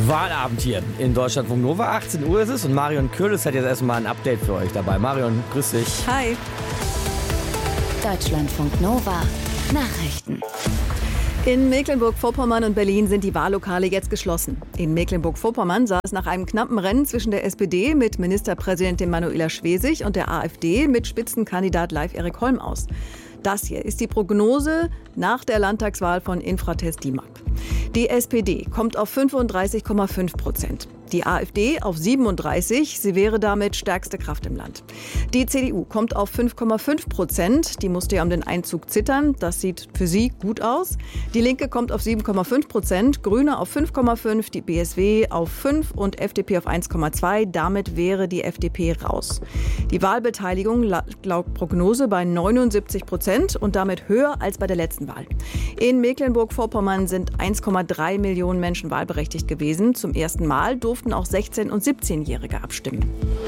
Wahlabend hier in Deutschlandfunk Nova. 18 Uhr ist es und Marion Kürles hat jetzt erstmal ein Update für euch dabei. Marion, grüß dich. Hi. Deutschlandfunk Nova. Nachrichten. In Mecklenburg-Vorpommern und Berlin sind die Wahllokale jetzt geschlossen. In Mecklenburg-Vorpommern sah es nach einem knappen Rennen zwischen der SPD mit Ministerpräsidentin Manuela Schwesig und der AfD mit Spitzenkandidat Leif-Erik Holm aus. Das hier ist die Prognose nach der Landtagswahl von Infratest DIMAP. Die SPD kommt auf 35,5%. Die AfD auf 37%. Sie wäre damit stärkste Kraft im Land. Die CDU kommt auf 5,5%. Die musste ja um den Einzug zittern. Das sieht für sie gut aus. Die Linke kommt auf 7,5%. Grüne auf 5,5%. Die BSW auf 5% und FDP auf 1,2%. Damit wäre die FDP raus. Die Wahlbeteiligung laut Prognose bei 79% und damit höher als bei der letzten Wahl. In Mecklenburg-Vorpommern sind 1,3 Millionen Menschen wahlberechtigt gewesen. Zum ersten Mal durften auch 16- und 17-Jährige abstimmen.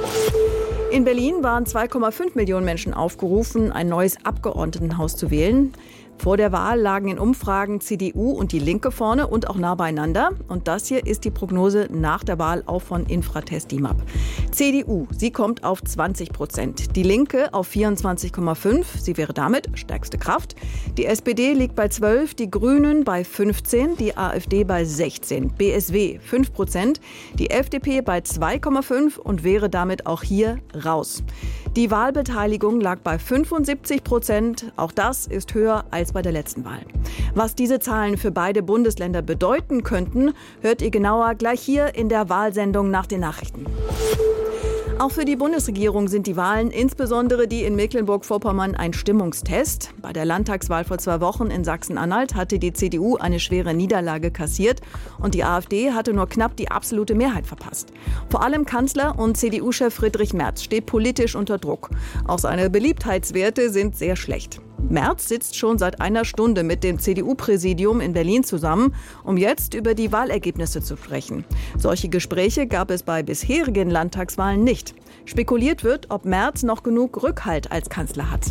In Berlin waren 2,5 Millionen Menschen aufgerufen, ein neues Abgeordnetenhaus zu wählen. Vor der Wahl lagen in Umfragen CDU und die Linke vorne und auch nah beieinander. Und das hier ist die Prognose nach der Wahl auch von Infratest DIMAP. CDU, sie kommt auf 20%. Die Linke auf 24,5%. Sie wäre damit stärkste Kraft. Die SPD liegt bei 12%, die Grünen bei 15%, die AfD bei 16%, BSW 5%, die FDP bei 2,5% und wäre damit auch hier raus. Die Wahlbeteiligung lag bei 75%. Auch das ist höher als bei der letzten Wahl. Was diese Zahlen für beide Bundesländer bedeuten könnten, hört ihr genauer gleich hier in der Wahlsendung nach den Nachrichten. Auch für die Bundesregierung sind die Wahlen, insbesondere die in Mecklenburg-Vorpommern, ein Stimmungstest. Bei der Landtagswahl vor 2 Wochen in Sachsen-Anhalt hatte die CDU eine schwere Niederlage kassiert und die AfD hatte nur knapp die absolute Mehrheit verpasst. Vor allem Kanzler und CDU-Chef Friedrich Merz steht politisch unter Druck. Auch seine Beliebtheitswerte sind sehr schlecht. Merz sitzt schon seit einer Stunde mit dem CDU-Präsidium in Berlin zusammen, um jetzt über die Wahlergebnisse zu sprechen. Solche Gespräche gab es bei bisherigen Landtagswahlen nicht. Spekuliert wird, ob Merz noch genug Rückhalt als Kanzler hat.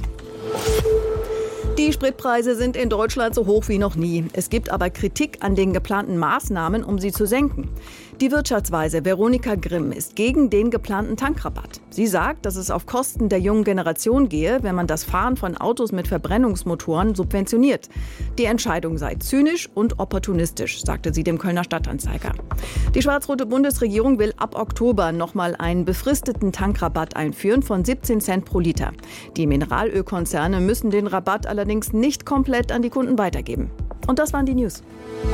Die Spritpreise sind in Deutschland so hoch wie noch nie. Es gibt aber Kritik an den geplanten Maßnahmen, um sie zu senken. Die Wirtschaftsweise Veronika Grimm ist gegen den geplanten Tankrabatt. Sie sagt, dass es auf Kosten der jungen Generation gehe, wenn man das Fahren von Autos mit Verbrennungsmotoren subventioniert. Die Entscheidung sei zynisch und opportunistisch, sagte sie dem Kölner Stadtanzeiger. Die schwarz-rote Bundesregierung will ab Oktober nochmal einen befristeten Tankrabatt einführen von 17 Cent pro Liter. Die Mineralölkonzerne müssen den Rabatt allerdings nicht komplett an die Kunden weitergeben. Und das waren die News.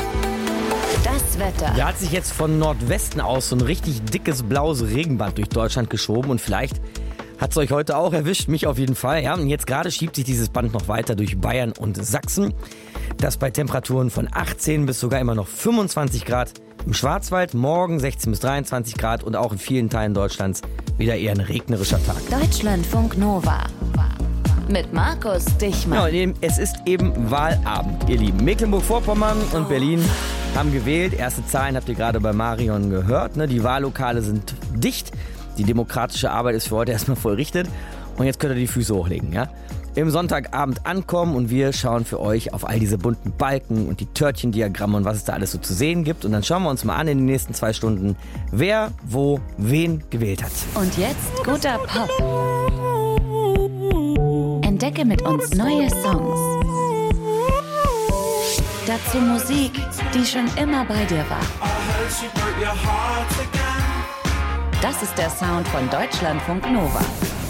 Das Wetter. Da hat sich jetzt von Nordwesten aus so ein richtig dickes blaues Regenband durch Deutschland geschoben und vielleicht hat es euch heute auch erwischt, mich auf jeden Fall. Ja, und jetzt gerade schiebt sich dieses Band noch weiter durch Bayern und Sachsen. Das bei Temperaturen von 18 bis sogar immer noch 25 Grad. Im Schwarzwald morgen 16 bis 23 Grad und auch in vielen Teilen Deutschlands wieder eher ein regnerischer Tag. Deutschlandfunk Nova. Mit Markus Dichmann. Ja, es ist eben Wahlabend, ihr Lieben. Mecklenburg-Vorpommern und Berlin haben gewählt. Erste Zahlen habt ihr gerade bei Marion gehört. Die Wahllokale sind dicht. Die demokratische Arbeit ist für heute erstmal vollrichtet. Und jetzt könnt ihr die Füße hochlegen. Ja? Im Sonntagabend ankommen und wir schauen für euch auf all diese bunten Balken und die Törtchendiagramme und was es da alles so zu sehen gibt. Und dann schauen wir uns mal an in den nächsten 2 Stunden, wer, wo, wen gewählt hat. Und jetzt guter Pop. Entdecke mit uns neue Songs. Dazu Musik, die schon immer bei dir war. Das ist der Sound von Deutschlandfunk Nova.